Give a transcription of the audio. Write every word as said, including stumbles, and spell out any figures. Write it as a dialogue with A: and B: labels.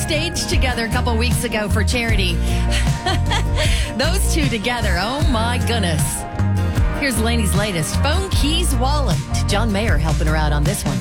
A: stage together a couple weeks ago for charity. Those two together, oh my goodness. Here's Lainey's latest phone, keys, wallet. John Mayer helping her out on this one.